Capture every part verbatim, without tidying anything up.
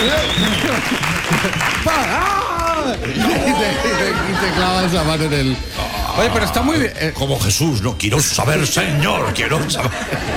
¡Para! Y te, y te, y te clavas la mano en el... Oye, pero está muy bien. Como Jesús, no quiero saber, Señor, quiero saber.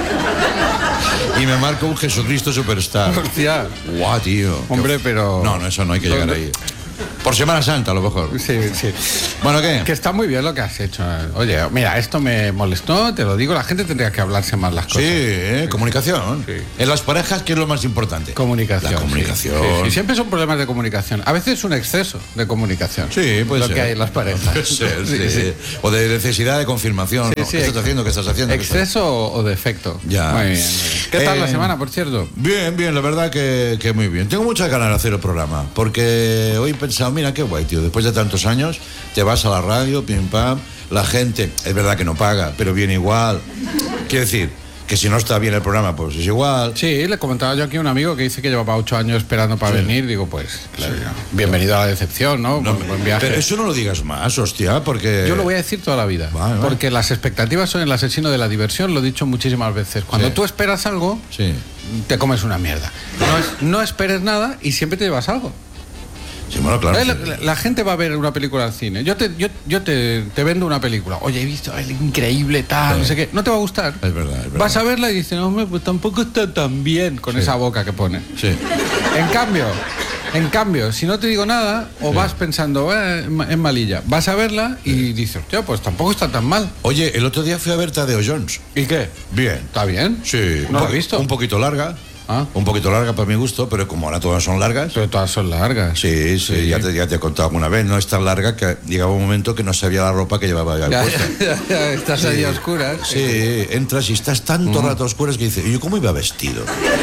Y me marca un Jesucristo Superstar. Hostia. Guau, tío. Hombre, pero... No, no, eso no hay que llegar ahí. Por Semana Santa, a lo mejor. Sí, sí. Bueno, ¿qué? Que está muy bien lo que has hecho. Oye, mira, esto me molestó, te lo digo, la gente tendría que hablarse más las cosas. Sí, ¿eh? Comunicación. Sí. En las parejas, ¿qué es lo más importante? Comunicación. La comunicación. Sí, sí, sí. Siempre son problemas de comunicación. A veces un exceso de comunicación. Sí, puede lo ser. Lo que hay en las parejas. Puede ser, sí, sí, sí. O de necesidad de confirmación. Sí, ¿no? sí, ¿Qué estás ex- haciendo? ¿Qué estás haciendo? ¿Exceso o, o defecto? Ya. Muy bien, muy bien. ¿Qué tal Eh, la semana, por cierto? Bien, bien, la verdad que, que muy bien. Tengo muchas ganas de hacer el programa, porque hoy he pensado, mira qué guay, tío, después de tantos años, te vas a la radio, pim pam, la gente, es verdad que no paga, pero viene igual. Quiero decir, que si no está bien el programa, pues es igual. Sí, le comentaba yo aquí a un amigo que dice que llevaba ocho años esperando para Sí. venir. Digo, pues, claro, bienvenido a la decepción, ¿no? No, buen, buen viaje. pero eso no lo digas más, hostia, porque... Yo lo voy a decir toda la vida. Vale, vale. Porque las expectativas son el asesino de la diversión, lo he dicho muchísimas veces. Cuando Sí. tú esperas algo, Sí. te comes una mierda. No, es- no esperes nada y siempre te llevas algo. Sí, bueno, claro. ¿Sabes? sí. La, la- la gente va a ver una película al cine. Yo te, yo, yo te, te vendo una película. Oye, he visto el increíble tal, Sí. no sé qué. No te va a gustar. Es verdad, es verdad. Vas a verla y dices, no, hombre, pues tampoco está tan bien con Sí. esa boca que pone. Sí. En cambio, en cambio, si no te digo nada, o Sí. vas pensando, eh, es malilla, vas a verla y dices, tío, pues tampoco está tan mal. Oye, el otro día fui a ver Tadeo Jones. ¿Y qué? Bien. ¿Está bien? Sí. ¿No un lo he po- visto? Un poquito larga. Ah. Un poquito larga para mi gusto, pero como ahora todas son largas. Pero todas son largas. Sí, sí, Sí. Ya, te, ya te he contado alguna vez, no es tan larga que llegaba un momento que no sabía la ropa que llevaba ya. Ya, puesta. ya, ya, ya, estás ahí a oscuras. Sí, entras y estás tanto rato a oscuras que dices, ¿y yo cómo iba vestido?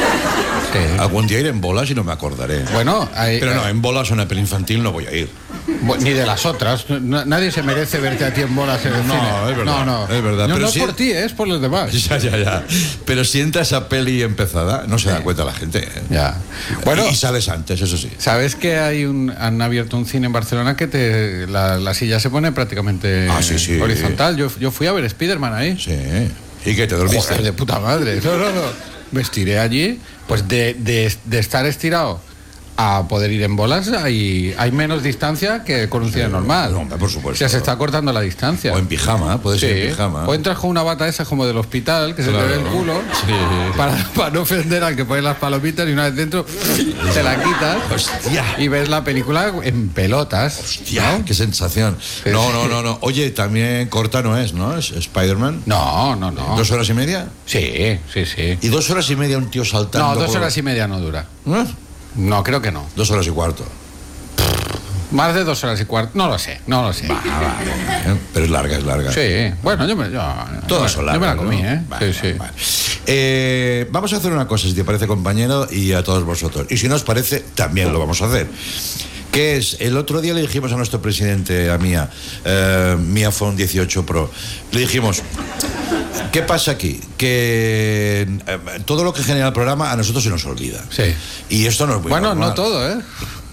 Sí. Algún día iré en bolas y no me acordaré. Bueno, hay- Pero no, en bolas a una peli infantil no voy a ir. Bu- Ni de las otras. No- nadie se merece verte a ti en bolas en el No, cine. es verdad, No, no. es verdad, No, pero no sí- es por ti, es por los demás. Ya, ya, ya. Pero si entra esa peli empezada, no se da cuenta la gente. ¿eh? Ya. Bueno, Y sales antes, eso sí. ¿sabes que hay un, han abierto un cine en Barcelona que te, la, la silla se pone prácticamente Ah, sí, sí. horizontal? Yo, yo fui a ver Spiderman ahí. Sí. ¿Y qué te dormiste? Joder, de puta madre. No, no, no. Me estiré allí, pues de, de, de estar estirado a poder ir en bolas hay, hay menos distancia que con un cine normal. no, hombre, por supuesto. Ya se está cortando la distancia. O en pijama, puedes ir Sí. en pijama. O entras con una bata esa como del hospital, que Claro. se te ve el culo, Sí. para, para no ofender al que pone las palomitas y una vez dentro te la quitas Hostia. y ves la película en pelotas. Hostia, ¿no? qué sensación. Sí, No, sí. no, no, no. Oye, también corta no es, ¿no? Es Spider-Man. No, no, no. ¿Dos horas y media? Sí, sí, sí. ¿Y dos horas y media un tío saltando? No, dos por- horas y media no dura. ¿Eh? No, creo que no. Dos horas y cuarto. Más de dos horas y cuarto. No lo sé, no lo sé. Ah, vale. ¿eh? Pero es larga, es larga. Sí, bueno, yo me, yo, Todas son yo me largas, la comí, ¿no? ¿eh? Vale, sí, sí. vale. Eh, vamos a hacer una cosa, si te parece, compañero, y a todos vosotros. Y si no os parece, también lo vamos a hacer. Que es, el otro día le dijimos a nuestro presidente, a Mía, eh, Mía Phone dieciocho Pro, le dijimos, ¿qué pasa aquí? Que eh, todo lo que genera el programa a nosotros se nos olvida. Sí. Y esto no es muy Bueno, normal. no todo, ¿eh?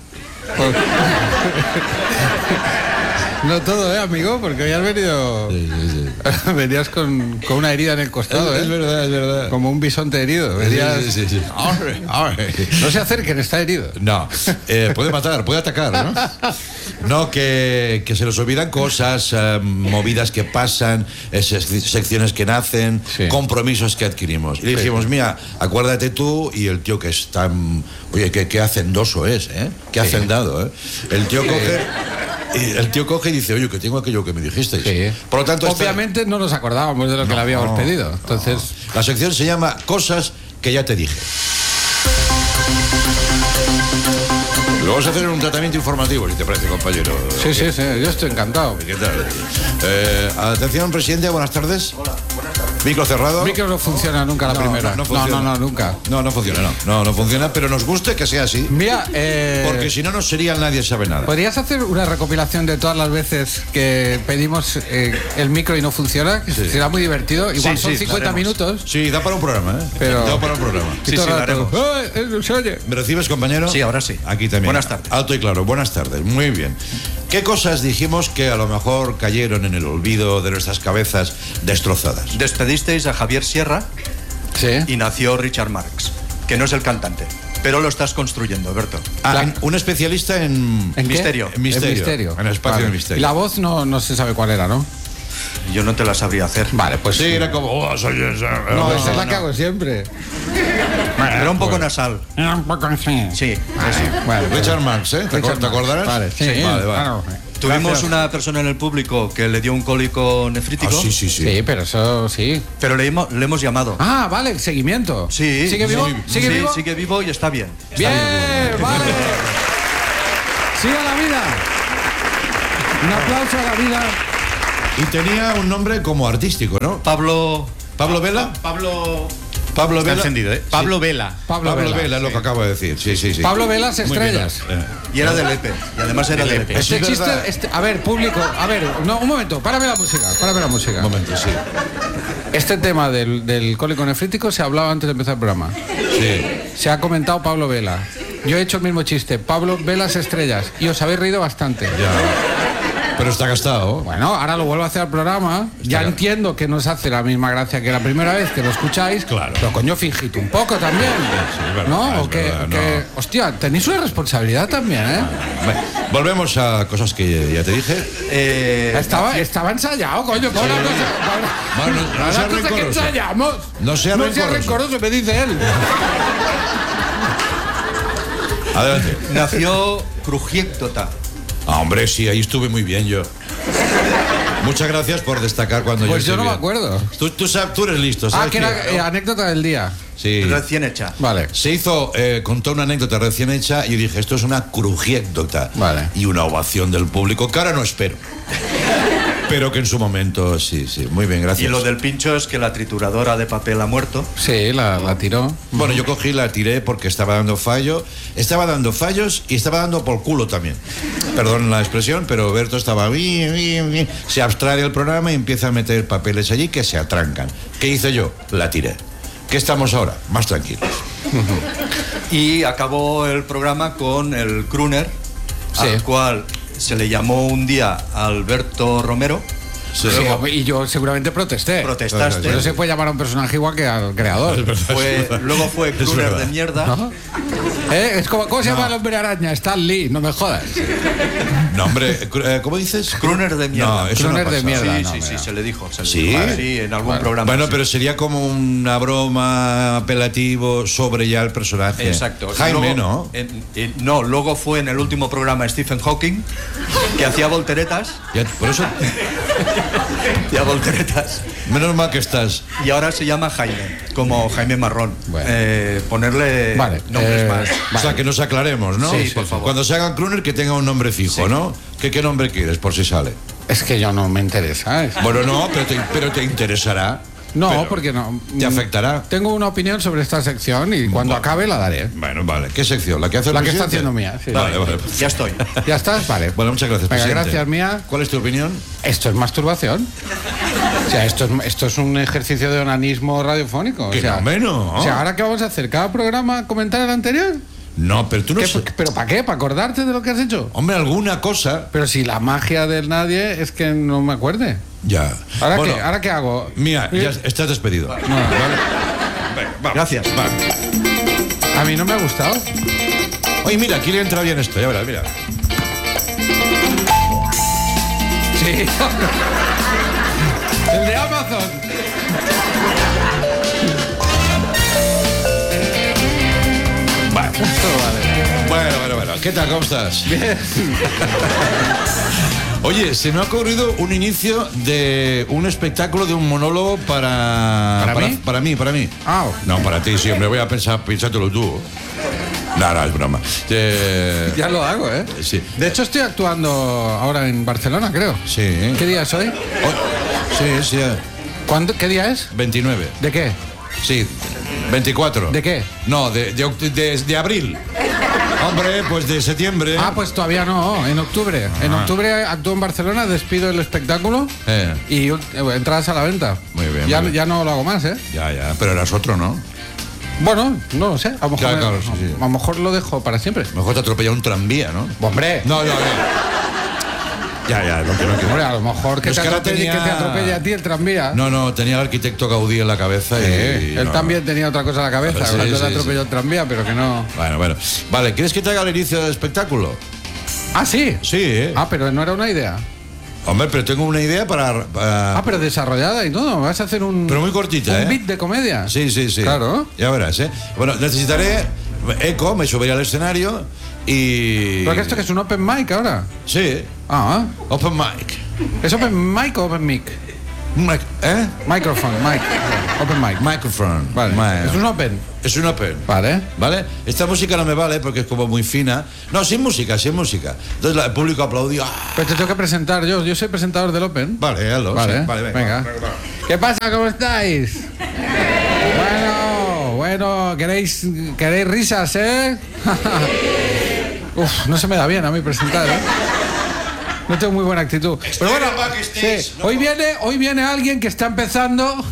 No todo, ¿eh, amigo? Porque hoy has venido... Sí, sí, sí. Venías con, con una herida en el costado, Es, ¿eh? es verdad, es verdad. Como un bisonte herido. Venías... Sí, sí, sí, sí. Arre, arre. No se acerquen, está herido. No, eh, puede matar, puede atacar, ¿no? No, que, que se nos olvidan cosas, eh, movidas que pasan, eh, sec- secciones que nacen, Sí. compromisos que adquirimos. Y le dijimos, mira, acuérdate tú y el tío que es tan... Oye, qué, qué hacendoso es, ¿eh? Qué Sí. hacendado, ¿eh? El tío coge... Y el tío coge y dice, oye, que tengo aquello que me dijisteis. Sí. Por lo tanto, esta- Obviamente no nos acordábamos de lo que le habíamos No, pedido. Entonces, la sección se llama Cosas que ya te dije. Lo vamos a hacer en un tratamiento informativo, si te parece, compañero. sí, sí, sí, yo estoy encantado. ¿Qué tal? Eh, atención, presidente, buenas tardes. Hola, buenas tardes. Micro cerrado. Micro no funciona nunca la No, primera. no, no No, funciona. no, no, nunca. No, no funciona, no. No, no funciona, pero nos gusta que sea así. Mira, eh, Porque si no, no sería Nadie Sabe Nada. ¿podrías hacer una recopilación de todas las veces que pedimos eh, el micro y no funciona? Que Sí. será muy divertido. Igual Sí, son sí, cincuenta lo haremos. minutos. Sí, da para un programa, ¿eh? Pero- Da para un programa. Y Sí, todo sí, el lo rato, haremos. "Ah, eh, no se oye". ¿Me recibes, compañero? Sí, ahora sí. Aquí también. Buenas tardes. Alto y claro, buenas tardes. Muy bien. ¿Qué cosas dijimos que a lo mejor cayeron en el olvido de nuestras cabezas destrozadas? Despedisteis a Javier Sierra Sí. y nació Richard Marx, que no es el cantante. pero lo estás construyendo, Berto. Ah, La- en- un especialista en, ¿En qué? Misterio. en misterio. En misterio. En el espacio Vale. del misterio. Y la voz no, no se sabe cuál era, ¿no? Yo no te la sabría hacer. Vale, pues Sí, era como, oh, soy esa. No, esa es la no. que hago siempre. Era un poco nasal. Era un poco así. Sí, Vale, bueno, Richard Marx, ¿eh? ¿Te, Richard acor- ¿te acordarás? Vale, sí, vale, vale. claro. Tuvimos Gracias. una persona en el público que le dio un cólico Ah, nefrítico, sí, sí, sí. Sí, pero eso sí. pero le, hemos- le hemos llamado. Ah, vale, seguimiento. Sí, ¿Sigue vivo? sí, ¿Sigue sí, vivo? sigue vivo y está bien. Está Bien, vale. Siga la vida. Un aplauso a la vida. Y tenía un nombre como artístico, ¿no? Pablo. ¿Pablo Vela? Pablo. Pablo Está Vela. encendido, ¿eh? Pablo Vela. Pablo, Pablo Vela. Vela, es lo que acabo de decir. Sí, sí, sí. Pablo Velas Muy bien. Estrellas. Eh, Y era del E P. Y además era del E P. Este es chiste, verdad. este- a ver, público, a ver, no, un momento, párame la música, párame la música. Un momento, sí. Este tema del, del cólico nefrítico se hablaba antes de empezar el programa. Sí. Se ha comentado Pablo Vela. Yo he hecho el mismo chiste, Pablo Velas Estrellas, y os habéis reído bastante. Ya. Pero está gastado. Bueno, ahora lo vuelvo a hacer al programa. Ya Está- entiendo que no os hace la misma gracia que la primera vez que lo escucháis. Claro. Pero coño, fingid un poco también. es verdad, ¿No? es O que, verdad, que- no. hostia, tenéis una responsabilidad también, ¿eh? Bueno, volvemos a cosas que ya te dije. Eh, Estaba, estaba ensayado, coño. Con una cosa, Bueno, no con una sea cosa que rencoroso. ensayamos. No sea rencoroso. rencoroso, me dice él. Adelante. nació Crujiéctota. Ah, hombre, sí, ahí estuve muy bien yo. Muchas gracias por destacar cuando Pues yo yo no estoy me bien. acuerdo. Tú, tú, sabes, tú eres listo, Ah, ¿sabes? que era qué? eh, anécdota del día. Sí. Recién hecha. Vale. Se hizo, eh, contó una anécdota recién hecha y dije, esto es una crujiécdota. Vale. Y una ovación del público, que ahora no espero. Pero que en su momento, sí, sí. Muy bien, gracias. Y lo del pincho es que la trituradora de papel ha muerto. Sí, la, la tiró. Bueno, yo cogí, la tiré porque estaba dando fallo. Estaba dando fallos y estaba dando por culo también. Perdón la expresión, pero Berto estaba... bi, bi, bi. Se abstrae el programa y empieza a meter papeles allí que se atrancan. ¿Qué hice yo? La tiré. ¿Qué estamos ahora? Más tranquilos. Y acabó el programa con el crooner, Sí. al cual se le llamó un día Alberto Romero. Sí. Sí, y yo seguramente protesté. Protestaste. Pero se puede llamar a un personaje igual que al creador. Fue, luego fue Es crooner verdad. de mierda. ¿No? ¿Eh? Es como, ¿cómo se llama el hombre araña? Stan Lee, no me jodas. No, hombre, cru- eh, ¿cómo dices? Crooner de mierda. No, eso Crooner no de pasa. mierda. Sí, no, sí, mira. sí, se le dijo. Se le ¿Sí? dijo. Sí, en algún Bueno. programa. Bueno, sí. pero sería como una broma apelativo sobre ya el personaje. Exacto. Jaime, Luego, ¿no? en- en- no, luego fue en el último programa Stephen Hawking, que hacía volteretas. Ya, por eso, Hacía volteretas. menos mal que estás. Y ahora se llama Jaime, como Jaime Marrón. Bueno. Eh, ponerle Vale, nombres eh, más. O sea, que nos aclaremos, ¿no? Sí, por favor. Cuando se haga crooner, que tenga un nombre fijo, Sí. ¿no? ¿Qué, ¿Qué nombre quieres, por si sale? Es que yo no me interesa. es- Bueno, no, pero te, pero te interesará. No, Pero porque no. ¿Te afectará? Tengo una opinión sobre esta sección y cuando acabe la daré. Bueno, vale. ¿Qué sección? ¿La que hace el La que está presidente? haciendo mía. sí. Vale, vale. Ya estoy. ¿Ya estás? Vale. Bueno, muchas gracias, Venga, presidente. gracias, mía. ¿Cuál es tu opinión? Esto es masturbación. O sea, esto es, esto es un ejercicio de onanismo radiofónico. O Que sea, no, menos. O sea, ¿ahora qué vamos a hacer? ¿Cada programa comentar el anterior? No, pero tú no ¿Qué- sé- ¿Pero para qué? ¿Para acordarte de lo que has hecho? Hombre, alguna cosa. Pero si la magia del nadie es que no me acuerde. Ya. ¿Ahora, Bueno, qué, ¿ahora qué hago? Mía, ya estás despedido. No, Vale. Venga, vamos. Gracias. Va. a mí no me ha gustado. Oye, mira, aquí le entra bien esto, ya verás, mira. Sí. El de Amazon. Vale. Esto vale. Bueno, bueno, bueno. ¿Qué tal? ¿Cómo estás? Bien. Oye, se me ha ocurrido un inicio de un espectáculo de un monólogo para. ¿Para mí? Para mí, para mí. Ah. No, para ti, sí, hombre, voy a pensar, pensártelo tú. No, no, es broma. Eh, Ya lo hago, ¿eh? Sí. De hecho, estoy actuando ahora en Barcelona, creo. Sí. ¿Qué día es hoy? Oh, sí, sí. eh, ¿Cuándo? ¿Qué día es? veintinueve. ¿De qué? Sí. veinticuatro. ¿De qué? No, de, de, oct- de- de abril. Hombre, pues de septiembre. Ah, pues todavía no, en octubre. En Ah. octubre actúo en Barcelona, despido el espectáculo Eh. y eh, entradas a la venta. Muy bien, Ya, muy bien. ya no lo hago más, ¿eh? Ya, ya, pero eras otro, ¿no? Bueno, no lo sé. A lo mejor, Claro, me- claro, sí, sí. a lo mejor lo dejo para siempre. Mejor te atropella un tranvía, ¿no? Hombre. No, no, no. Ya, ya, lo que no quiero. Hombre, a lo mejor que, Es te que ahora atropelle, tenía- que te atropelle a ti el tranvía. No, no, tenía el arquitecto Gaudí en la cabeza y... Eh, él no. también tenía otra cosa en la cabeza, Sí, hablando sí, de atropello sí. el tranvía, pero que no. Bueno, bueno. Vale, ¿quieres que te haga el inicio del espectáculo? Ah, sí. Sí, ¿eh? Ah, pero no era una idea. Hombre, pero tengo una idea para... para- Ah, pero desarrollada y todo. Vas a hacer un. Pero muy cortita, un ¿eh? beat de comedia. Sí, sí, sí. Claro. Ya verás, ¿eh? Bueno, necesitaré eco, me subiré al escenario y... ¿Pero que esto que es un open mic ahora? Sí, Ah, open mic. ¿es open mic o open mic? Mic- ¿Eh? Microphone, mic. Open mic. Microphone. Vale. Mi- Es un open. Es un open. Vale. ¿Vale? Esta música no me vale porque es como muy fina. No, sin música, sin música. Entonces la- el público aplaudió. ¡Ah! Pero te tengo que presentar yo. Yo soy presentador del open. Vale, hazlo. Vale, sí. Vale, venga. venga. ¿Qué pasa? ¿Cómo estáis? Bueno, bueno, ¿queréis, queréis risas, eh? Uf, no se me da bien a mí presentar, ¿eh? No tengo muy buena actitud. Pero bueno, en el backstage, sí, no hoy, puedo. viene, hoy viene alguien que está empezando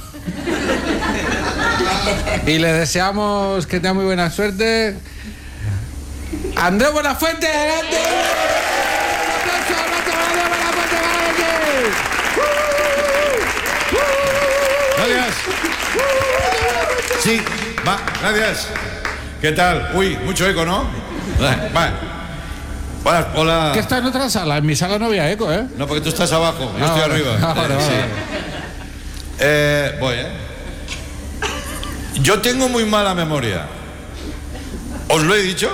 y le deseamos que tenga muy buena suerte. Andrés Buenafuente, adelante. Un aplauso, un aplauso para Andrés Buenafuente, para aquí. Gracias. Sí, va, gracias. ¿Qué tal? Uy, mucho eco, ¿no? Va. Hola, hola. Que está en otra sala, en mi sala no había eco, ¿eh? No, porque tú estás abajo, yo Ah, estoy vale. arriba. Ah, vale, Eh, vale, sí. vale. Eh, voy, ¿eh? Yo tengo muy mala memoria. ¿Os lo he dicho?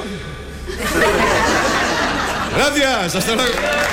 Gracias, hasta luego.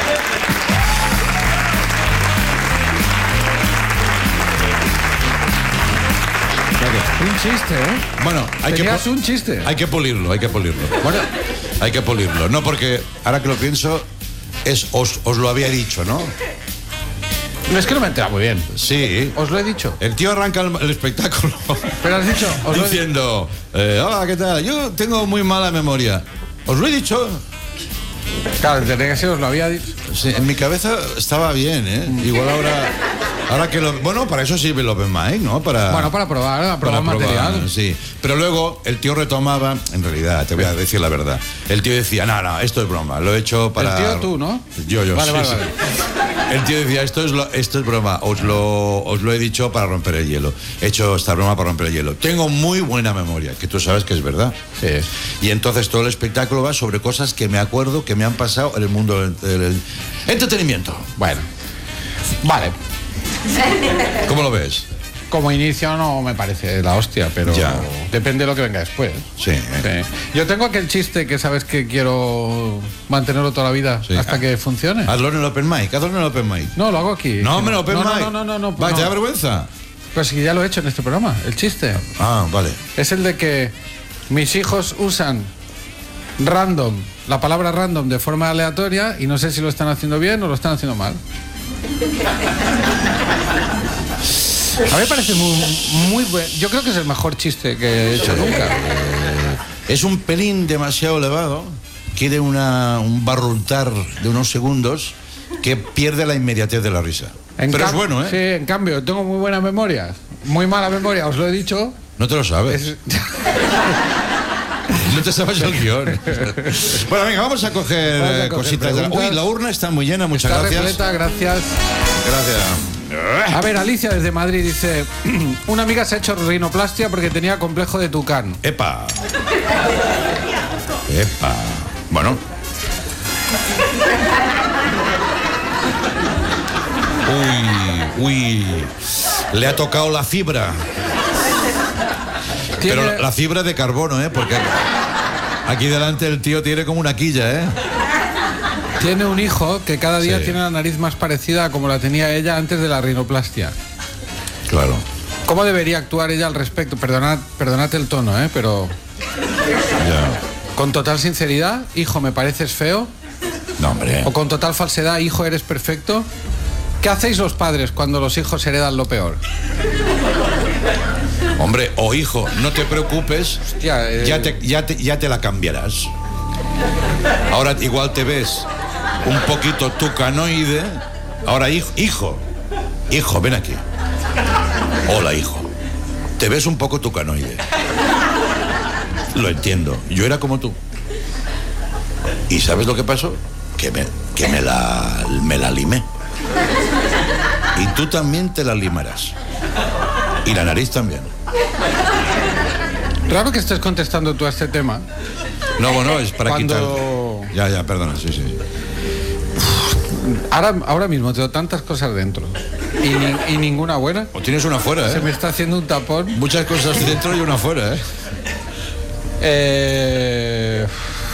Un chiste, ¿eh? Bueno, hay que, Tenías pu- un chiste. hay que pulirlo, hay que pulirlo. Bueno, hay que pulirlo. No, porque ahora que lo pienso, es os, os lo había dicho, ¿no? No, es que no me entera muy bien. Sí. Os lo he dicho. El tío arranca el, el espectáculo Pero has dicho, os lo he dicho. diciendo, eh, hola, ¿qué tal? Yo tengo muy mala memoria. ¿Os lo he dicho? Claro, tenía que ser, os lo había dicho. Sí, en mi cabeza estaba bien, ¿eh? Igual ahora, ahora que lo... Bueno, para eso sirve el Open Mic, ¿no? Para, Bueno, para probar, para probar para probar, material. sí. Pero luego el tío retomaba, en realidad, te voy a decir la verdad. El tío decía, no, no, esto es broma, lo he hecho para... El tío tú, ¿no? Yo, yo, Vale, sí, vale, sí. vale. El tío decía, esto es, lo- esto es broma, os lo, os lo he dicho para romper el hielo. He hecho esta broma para romper el hielo. Tengo muy buena memoria, que tú sabes que es verdad. Sí. Y entonces todo el espectáculo va sobre cosas que me acuerdo que me han pasado en el mundo del, del entretenimiento. Bueno. Vale. ¿Cómo lo ves? Como inicio no me parece la hostia, pero Ya. depende de lo que venga después. Sí. Sí. Yo tengo aquel chiste que sabes que quiero mantenerlo toda la vida Sí. hasta que funcione. Hazlo en el Open Mic, hazlo en el Open Mic. No, lo hago aquí. No, hombre, Open no, Mic. No, no, no, no. Va, no. ¿te da vergüenza? Pues sí, ya lo he hecho en este programa, el chiste. Ah, vale. Es el de que mis hijos usan random, la palabra random de forma aleatoria y no sé si lo están haciendo bien o lo están haciendo mal. A mí me parece muy, muy buen. Yo creo que es el mejor chiste que he hecho nunca. Es un pelín demasiado elevado, quiere una, un barruntar de unos segundos que pierde la inmediatez de la risa. En Pero es cam- bueno, ¿eh? Sí, en cambio, tengo muy buena memoria. Muy mala memoria, os lo he dicho. No te lo sabes. Es- No te sabes el guión. Bueno, venga, vamos a coger, Vamos a eh, coger cositas. de la- preguntas. Uy, la urna está muy llena, muchas Está gracias. repleta, gracias. Gracias. A ver, Alicia desde Madrid dice: una amiga se ha hecho rinoplastia porque tenía complejo de tucán. Epa. Epa. Bueno. Uy, uy. Le ha tocado la fibra. Tiene- Pero la fibra de carbono, ¿eh? Porque aquí delante el tío tiene como una quilla, ¿eh? Tiene un hijo que cada día Sí. tiene la nariz más parecida a como la tenía ella antes de la rinoplastia. Claro. ¿Cómo debería actuar ella al respecto? Perdonad, perdonad el tono, ¿eh? Pero Ya. con total sinceridad, hijo, me pareces feo. No, hombre. O con total falsedad, hijo, eres perfecto. ¿Qué hacéis los padres cuando los hijos heredan lo peor? Hombre, o hijo, no te preocupes. Hostia, eh, Ya te, ya, te, ya te la cambiarás. Ahora igual te ves un poquito tucanoide. Ahora, hijo, hijo, hijo, ven aquí. Hola, hijo. Te ves un poco tucanoide. Lo entiendo. Yo era como tú. ¿Y sabes lo que pasó? Que me, que me la, me la limé. Y tú también te la limarás. Y la nariz también. Raro que estés contestando tú a este tema. No, bueno, es para Cuando... quitar. Ya, ya, perdona, sí, sí. Ahora, ahora mismo tengo tantas cosas dentro y, ni- y ninguna buena. O tienes una fuera, Se me ¿eh? está haciendo un tapón. Muchas cosas dentro y una fuera, ¿eh? Eh...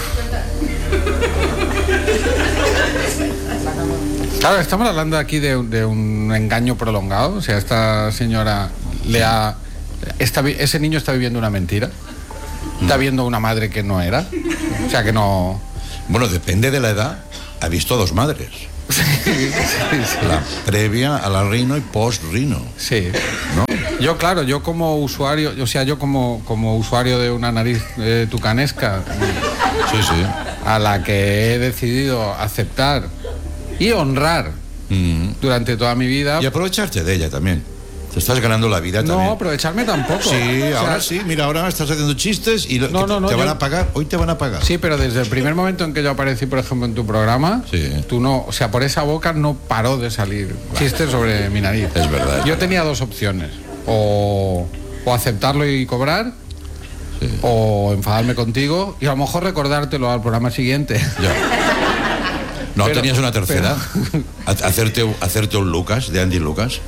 Claro, estamos hablando aquí de, un- de un engaño prolongado. O sea, esta señora le ha... está vi- ese niño está viviendo una mentira. Está viendo una madre que no era. O sea, que no... Bueno, depende de la edad. Ha visto dos madres. Sí, sí. La previa a la Rino y post-Rino. Sí. ¿No? Yo, claro, yo como usuario, o sea, yo como, como usuario de una nariz eh, tucanesca, Sí, sí. a la que he decidido aceptar y honrar Mm. durante toda mi vida. Y aprovecharte de ella también. Te estás ganando la vida también. No, aprovecharme tampoco. Sí, O sea, ahora sí. Mira, ahora estás haciendo chistes y lo- No, que no, no, te van yo- a pagar. Hoy te van a pagar. Sí, pero desde el primer momento en que yo aparecí, por ejemplo, en tu programa, Sí. tú no, o sea, por esa boca no paró de salir chistes sobre mi nariz. Es verdad, es Yo verdad. tenía dos opciones, o, o aceptarlo y cobrar, Sí. o enfadarme contigo y a lo mejor recordártelo al programa siguiente. Ya. No, Pero- tenías una tercera. Ha- Hacerte, hacerte un Lucas, de Andy Lucas.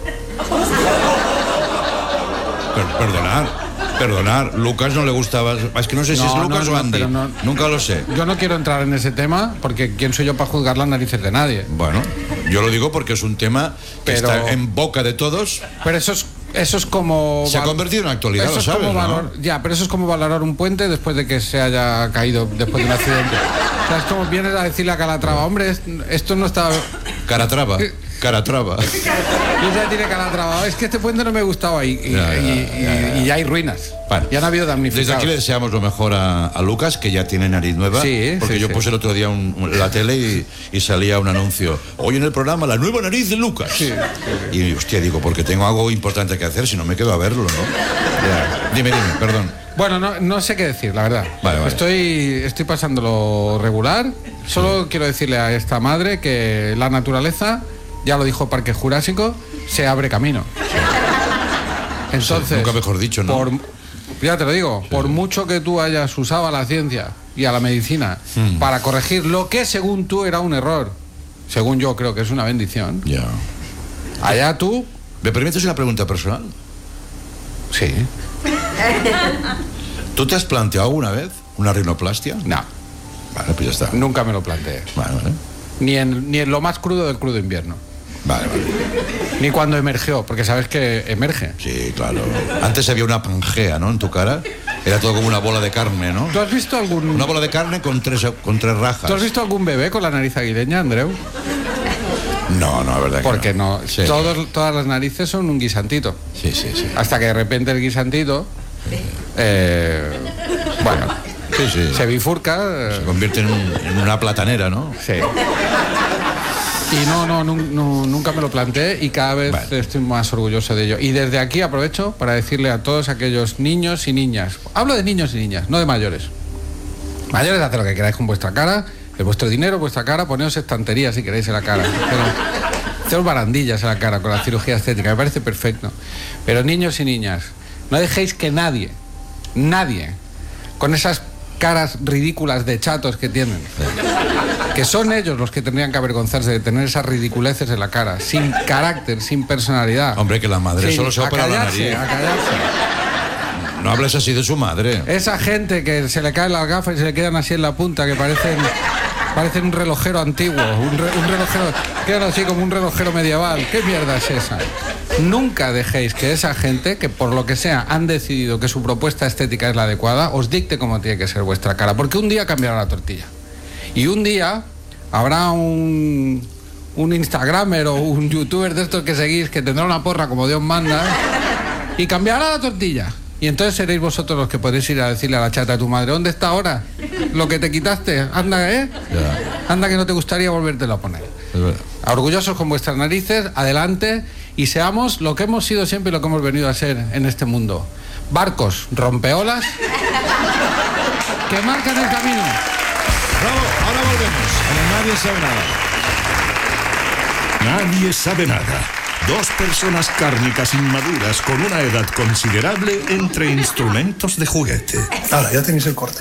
Per- perdonar, perdonar. Lucas no le gustaba. Es que no sé si No, es Lucas no, o no, Andy. pero no- Nunca lo sé. Yo no quiero entrar en ese tema porque quién soy yo para juzgar las narices de nadie. Bueno, yo lo digo porque es un tema que Pero- está en boca de todos. Pero eso es eso es como Se ha val- convertido en actualidad, eso lo es sabes, como ¿no? valor- ya, pero eso es como valorar un puente después de que se haya caído después de un accidente. O sea, es como vienes a decirle a Calatrava, hombre, es- esto no está... Caratrava, Caratrava. Y ya tiene Calatrava, es que este puente no me gustaba y, y, Ya, ya, y- ya, ya. y ya hay ruinas. Bueno, Ya no ha habido Desde damnificados. aquí le deseamos lo mejor a, a Lucas, que ya tiene nariz nueva. Sí, porque sí, yo sí. puse el otro día un- un- la tele y, y salía un anuncio. Hoy en el programa, la nueva nariz de Lucas. Y hostia, digo, porque tengo algo importante que hacer, si no me quedo a verlo, ¿no? Ya. Dime, dime, perdón. Bueno, no, no sé qué decir, la verdad. Vale, vale. Estoy, estoy pasándolo regular. Solo quiero decirle a esta madre que la naturaleza, ya lo dijo Parque Jurásico, se abre camino. Entonces, Sí, nunca mejor dicho, ¿no? Por, ya te lo digo, por mucho que tú hayas usado a la ciencia y a la medicina Hmm. para corregir lo que según tú era un error, según yo creo que es una bendición, Ya. allá tú, ¿Me permites una pregunta personal? sí, ¿Tú te has planteado alguna vez una rinoplastia? no, Vale, pues ya está. nunca me lo planteé. Vale, vale. Ni en, ni en lo más crudo del crudo invierno. Vale, vale. Ni cuando emergió, porque sabes que emerge. Sí, claro. Antes había una pangea, ¿no? En tu cara. Era todo como una bola de carne, ¿no? ¿Tú has visto algún Una bola de carne con tres, con tres rajas. ¿Tú has visto algún bebé con la nariz aguileña, Andreu? No, no, la verdad que Porque no, Sí. todos, todas las narices son un guisantito. Sí, sí, sí. Hasta que de repente el guisantito, eh, bueno, Sí, sí. se bifurca. eh, Se convierte en, un- en una platanera, ¿no? sí. Y no, no, nun- nu- nunca me lo planteé y cada vez Vale. estoy más orgulloso de ello. Y desde aquí aprovecho para decirle a todos aquellos niños y niñas, hablo de niños y niñas, no de mayores. Mayores, haced lo que queráis con vuestra cara, es vuestro dinero, vuestra cara, poneos estanterías si queréis en la cara. Pero, haceos barandillas en la cara con la cirugía estética, me parece perfecto. Pero niños y niñas, no dejéis que nadie, nadie, con esas caras ridículas de chatos que tienen, que son ellos los que tendrían que avergonzarse de tener esas ridiculeces en la cara, sin carácter, sin personalidad. Hombre, que la madre Sí, solo se a opera la callarse, nariz. a callarse. No hables así de su madre. Esa gente que se le caen las gafas y se le quedan así en la punta, que parecen, parecen un relojero antiguo, un, re- un relojero, quedan así como un relojero medieval. ¿Qué mierda es esa? Nunca dejéis que esa gente, que por lo que sea han decidido que su propuesta estética es la adecuada, os dicte cómo tiene que ser vuestra cara, porque un día cambiará la tortilla. Y un día habrá un, un Instagramer o un youtuber de estos que seguís que tendrá una porra como Dios manda y cambiará la tortilla. Y entonces seréis vosotros los que podéis ir a decirle a la chata de tu madre, ¿dónde está ahora? Lo que te quitaste, anda, ¿eh? Ya. Anda que no te gustaría volvértelo a poner. Es verdad. Orgullosos con vuestras narices, adelante y seamos lo que hemos sido siempre y lo que hemos venido a ser en este mundo. Barcos, rompeolas, que marcan el camino. Bravo, ahora volvemos. En el Nadie sabe nada. Nadie sabe nada. Dos personas cárnicas inmaduras con una edad considerable entre instrumentos de juguete. Ahora, ya tenéis el corte.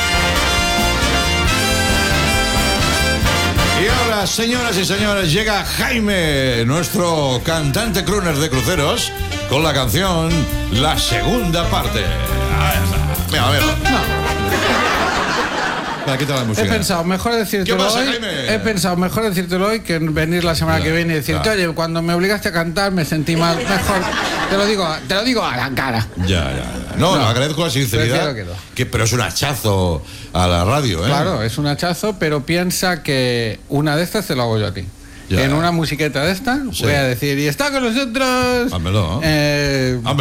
Y ahora, señoras y señores, llega Jaime, nuestro cantante crooner de cruceros, con la canción La Segunda Parte. Ahí está. Mira, mira. No. Para quita la música. He pensado, mejor decírtelo ¿Qué pasa, hoy. Jaime? He pensado, mejor decírtelo hoy que venir la semana Claro, que viene y decirte, claro. oye, cuando me obligaste a cantar me sentí mal. Mejor, te lo digo, te lo digo a la cara. Ya, ya, ya. No, No, no, agradezco la sinceridad. prefiero que no. Que, pero es un hachazo a la radio, ¿eh? Claro, es un hachazo, pero piensa que una de estas te lo hago yo a ti. Ya. En una musiqueta de esta Sí. voy a decir, y está con nosotros. Hámelo. Eh,